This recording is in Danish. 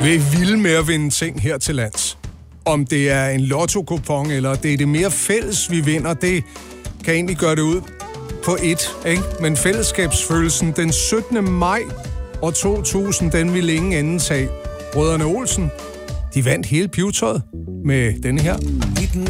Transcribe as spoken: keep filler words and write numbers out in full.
Vi er vilde med at vinde ting her til lands. Om det er en lotto-kupon, eller det er det mere fælles, vi vinder, det kan egentlig gøre det ud på et, ikke? Men fællesskabsfølelsen den syttende maj år to tusind, den ville ingen ende tage. Brødrene Olsen, de vandt hele pivetøjet med denne her.